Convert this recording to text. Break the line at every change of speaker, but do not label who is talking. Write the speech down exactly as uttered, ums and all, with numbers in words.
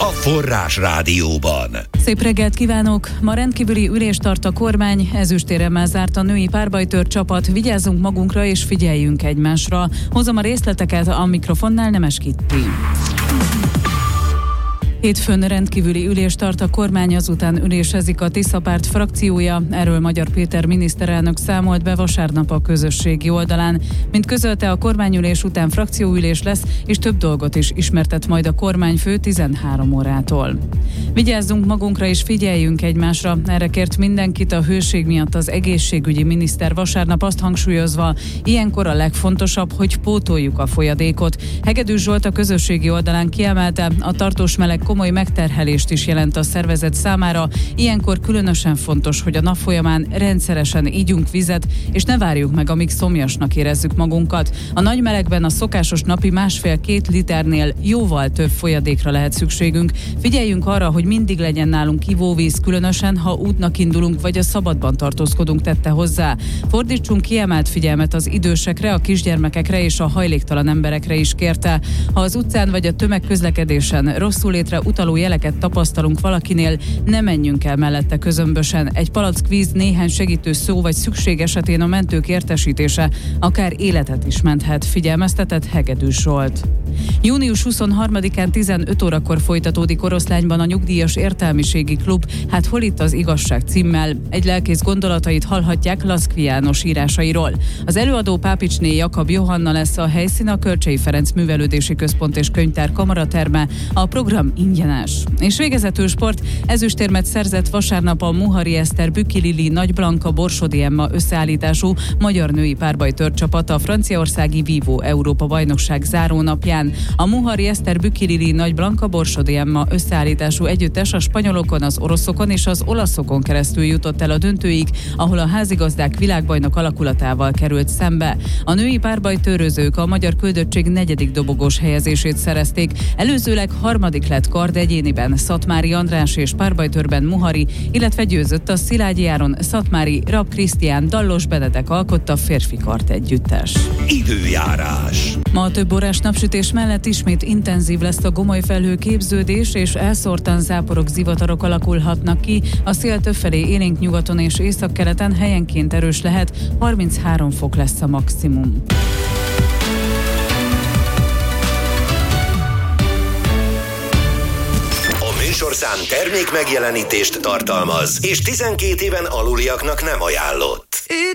a Forrás Rádióban.
Szép reggelt kívánok! Ma rendkívüli ülést tart a kormány, ezüstéremmel zárt a női párbajtőr csapat. Vigyázzunk magunkra és figyeljünk egymásra. Hozom a részleteket, a mikrofonnál Nemes Kitti. Hétfőn rendkívüli ülést tart a kormány, azután ülésezik a Tisza Párt frakciója. Erről Magyar Péter miniszterelnök számolt be vasárnap a közösségi oldalán. Mint közölte, a kormányülés után frakcióülés lesz, és több dolgot is ismertet majd a kormányfő tizenhárom órától. Vigyázzunk magunkra és figyeljünk egymásra. Erre kért mindenkit a hőség miatt az egészségügyi miniszter vasárnap, azt hangsúlyozva, ilyenkor a legfontosabb, hogy pótoljuk a folyadékot. Hegedűs Zsolt a közösségi oldalán kiemelte, a tartós meleg komoly megterhelést is jelent a szervezet számára. Ilyenkor különösen fontos, hogy a nap folyamán rendszeresen ígyunk vizet, és ne várjuk meg, amíg szomjasnak érezzük magunkat. A nagy melegben a szokásos napi másfél-két liternél jóval több folyadékra lehet szükségünk. Figyeljünk arra, hogy mindig legyen nálunk ivóvíz, különösen, ha útnak indulunk, vagy a szabadban tartózkodunk, tette hozzá. Fordítsunk kiemelt figyelmet az idősekre, a kisgyermekekre és a hajléktalan emberekre is, kérte. Ha az utcán vagy a tömegközlekedésen rosszul létre utaló jeleket tapasztalunk valakinél, ne menjünk el mellette közömbösen. Egy palack víz, néhány segítő szó vagy szükség esetén a mentők értesítése akár életet is menthet, figyelmeztetett Hegedűs Zsolt. június huszonharmadikán tizenöt órakor folytatódik Oroszlányban a Nyugdíjas Értelmiségi Klub, hát hol itt az igazság címmel. Egy lelkész gondolatait hallhatják Laszkvi János írásairól. Az előadó Pápicsné Jakab Johanna lesz, a helyszín a Kölcsey Ferenc Művelődési Központ és Könyvtár kamaraterme, a program ingyenes. És végezetül sport, ezüstérmet szerzett vasárnap a Muhari Eszter Bükki Lili Nagy Blanka Borsodi Emma összeállítású magyar női párbajtőr csapat a franciaországi Vívó Európa bajnokság zárónapján. A Muhari Eszter Bükki Lili Nagy Blanka Borsodi Emma összeállítású együttes a spanyolokon, az oroszokon és az olaszokon keresztül jutott el a döntőig, ahol a házigazdák világbajnok alakulatával került szembe. A női párbajtőrözők a magyar küldöttség negyedik dobogós helyezését szerezték, előzőleg harmadik lett kard egyéniben Szatmári András és párbajtőrben Muhari, illetve győzött a Szilágyi Áron Szatmári Rab Krisztián Dallos Benedek alkotta férfi kard együttes.
Időjárás.
Ma a több órás napsütés mellett ismét intenzív lesz a gomoly felhőképződés, és elszórtan záporok, zivatarok alakulhatnak ki. A szél többfelé élénk nyugaton és északkeleten helyenként erős lehet, harminchárom fok lesz a maximum.
Műsorszám termék megjelenítést tartalmaz, és tizenkét éven aluliaknak nem ajánlott.